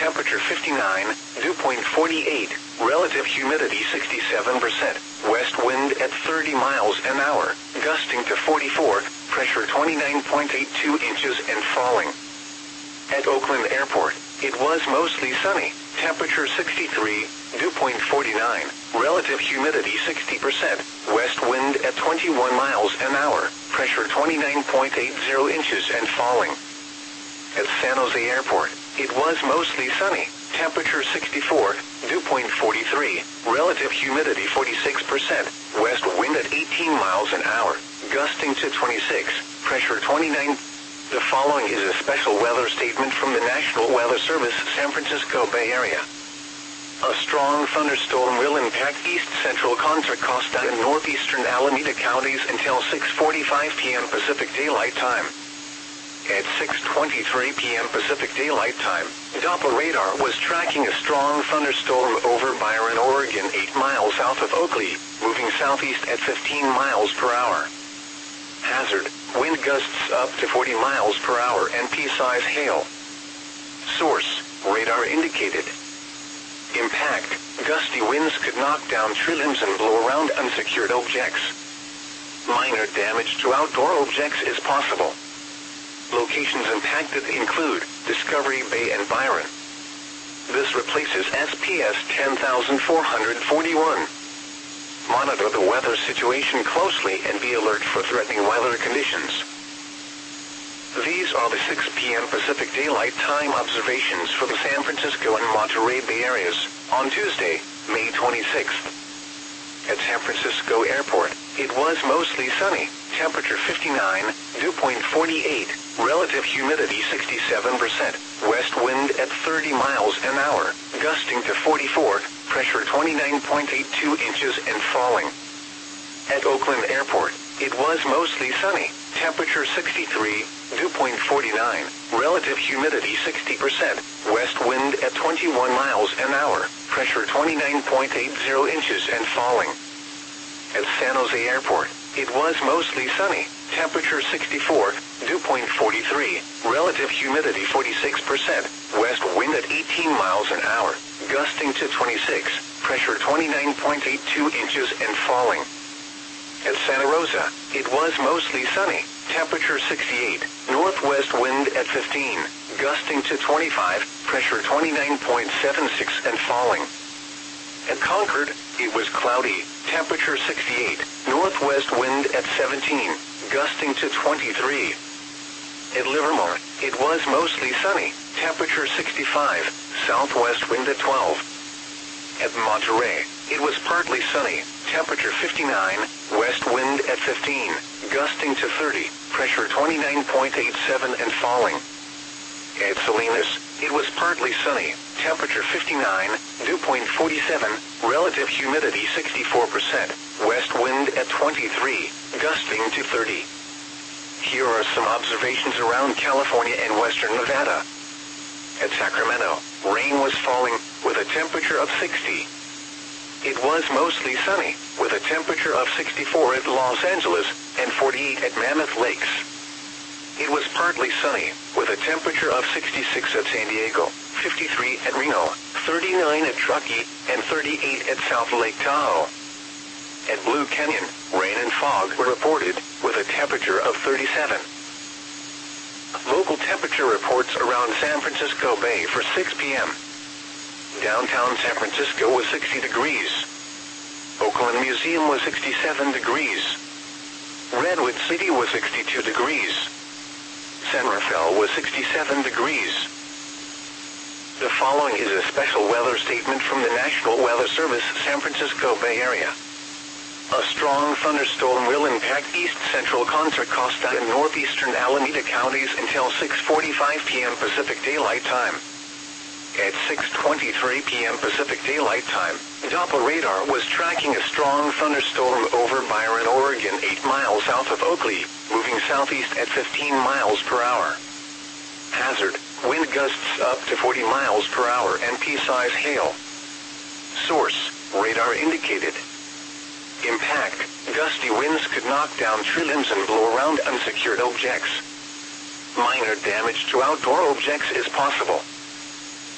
temperature 59, dew point 48, relative humidity 67%, west wind at 30 miles an hour, gusting to 44, pressure 29.82 inches and falling. At Oakland Airport, it was mostly sunny, temperature 63, dew point 49, relative humidity 60%, west wind at 21 miles an hour, pressure 29.80 inches and falling. At San Jose Airport, it was mostly sunny, temperature 64, dew point 43, relative humidity 46%, west wind at 18 miles an hour, gusting to 26, pressure 29. The following is a special weather statement from the National Weather Service, San Francisco Bay Area. A strong thunderstorm will impact east central Contra Costa and northeastern Alameda counties until 6:45 p.m. Pacific Daylight Time. At 6:23 p.m. Pacific Daylight Time, Doppler radar was tracking a strong thunderstorm over Byron, Oregon, 8 miles south of Oakley, moving southeast at 15 miles per hour. Hazard, wind gusts up to 40 miles per hour and pea-size hail. Source, radar indicated. Impact, gusty winds could knock down tree limbs and blow around unsecured objects. Minor damage to outdoor objects is possible. Locations impacted include Discovery Bay and Byron. This replaces SPS 10441. Monitor the weather situation closely and be alert for threatening weather conditions. These are the 6 p.m. Pacific Daylight Time observations for the San Francisco and Monterey Bay areas on Tuesday, May 26th. At San Francisco Airport, it was mostly sunny, temperature 59, dew point 48, relative humidity 67%, west wind at 30 miles an hour, gusting to 44, pressure 29.82 inches and falling. At Oakland Airport, it was mostly sunny, temperature 63, dew point 49, relative humidity 60%, west wind at 21 miles an hour, pressure 29.80 inches and falling. At San Jose Airport, it was mostly sunny, temperature 64, dew point 43, relative humidity 46%, west wind at 18 miles an hour, gusting to 26, pressure 29.82 inches and falling. At Santa Rosa, it was mostly sunny, temperature 68, northwest wind at 15, gusting to 25, pressure 29.76 and falling. At Concord, it was cloudy, temperature 68, northwest wind at 17, gusting to 23. At Livermore, it was mostly sunny, temperature 65, southwest wind at 12. At Monterey, it was partly sunny, temperature 59, west wind at 15, gusting to 30, pressure 29.87 and falling. At Salinas, it was partly sunny, temperature 59, dew point 47, relative humidity 64%, west wind at 23, gusting to 30. Here are some observations around California and western Nevada. At Sacramento, rain was falling, with a temperature of 60. It was mostly sunny, with a temperature of 64 at Los Angeles, and 48 at Mammoth Lakes. It was partly sunny, with a temperature of 66 at San Diego, 53 at Reno, 39 at Truckee, and 38 at South Lake Tahoe. At Blue Canyon, rain and fog were reported, with a temperature of 37. Local temperature reports around San Francisco Bay for 6 p.m. Downtown San Francisco was 60 degrees. Oakland Museum was 67 degrees. Redwood City was 62 degrees. San Rafael was 67 degrees. The following is a special weather statement from the National Weather Service, San Francisco Bay Area. A strong thunderstorm will impact east central Contra Costa and northeastern Alameda counties until 6:45 p.m. Pacific Daylight Time. At 6:23 p.m. Pacific Daylight Time, Doppler radar was tracking a strong thunderstorm over Byron, Oregon, 8 miles south of Oakley, moving southeast at 15 miles per hour. Hazard, wind gusts up to 40 miles per hour and pea-size hail. Source, radar indicated. Impact, gusty winds could knock down tree limbs and blow around unsecured objects. Minor damage to outdoor objects is possible.